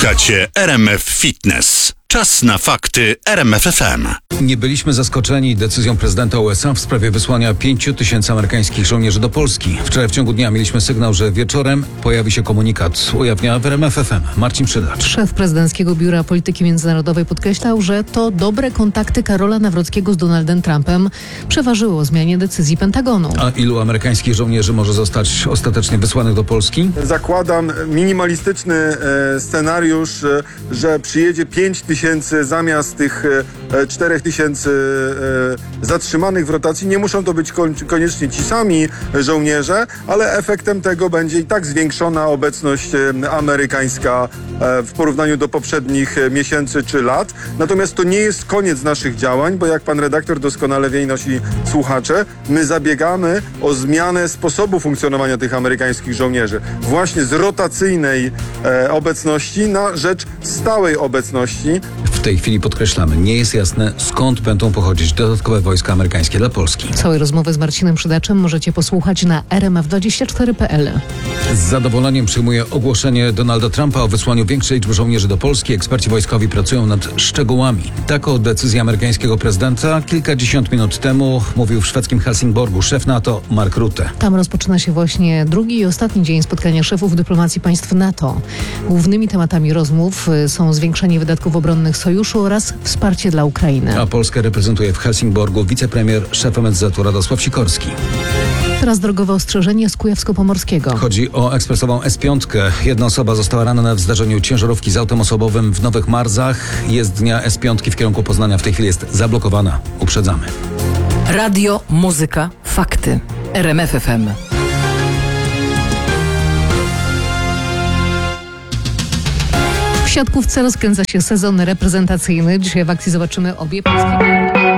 Słuchacie RMF Fitness. Czas na fakty RMF FM. Nie byliśmy zaskoczeni decyzją prezydenta USA w sprawie wysłania 5 000 amerykańskich żołnierzy do Polski. Wczoraj w ciągu dnia mieliśmy sygnał, że wieczorem pojawi się komunikat. Ujawnia w RMF FM Marcin Przydacz. Szef prezydenckiego Biura Polityki Międzynarodowej podkreślał, że to dobre kontakty Karola Nawrockiego z Donaldem Trumpem przeważyły o zmianie decyzji Pentagonu. A ilu amerykańskich żołnierzy może zostać ostatecznie wysłanych do Polski? Zakładam minimalistyczny scenariusz, że przyjedzie 5 000 zamiast tych 4 000 zatrzymanych w rotacji. Nie muszą to być koniecznie ci sami żołnierze, ale efektem tego będzie i tak zwiększona obecność amerykańska w porównaniu do poprzednich miesięcy czy lat. Natomiast to nie jest koniec naszych działań, bo jak pan redaktor doskonale wie i nasi słuchacze, my zabiegamy o zmianę sposobu funkcjonowania tych amerykańskich żołnierzy. Właśnie z rotacyjnej obecności na rzecz stałej obecności. W tej chwili podkreślamy, nie jest jasne, skąd będą pochodzić dodatkowe wojska amerykańskie dla Polski. Całej rozmowy z Marcinem Przydaczem możecie posłuchać na rmf24.pl. Z zadowoleniem przyjmuje ogłoszenie Donalda Trumpa o wysłaniu większej liczby żołnierzy do Polski. Eksperci wojskowi pracują nad szczegółami. Tak o decyzji amerykańskiego prezydenta kilkadziesiąt minut temu mówił w szwedzkim Helsingborgu szef NATO Mark Rutte. Tam rozpoczyna się właśnie drugi i ostatni dzień spotkania szefów dyplomacji państw NATO. Głównymi tematami rozmów są zwiększenie wydatków obronnych sojuszu oraz wsparcie dla Ukrainy. A Polskę reprezentuje w Helsingborgu wicepremier, szef MSZ-u Radosław Sikorski. Teraz drogowe ostrzeżenie z Kujawsko-Pomorskiego. Chodzi o ekspresową S5. Jedna osoba została ranna w zdarzeniu ciężarówki z autem osobowym w Nowych Marzach. Jezdnia S5 w kierunku Poznania w tej chwili jest zablokowana. Uprzedzamy. Radio, muzyka, fakty. RMF FM. W siatkówce rozkręca się sezon reprezentacyjny. Dzisiaj w akcji zobaczymy obie polskie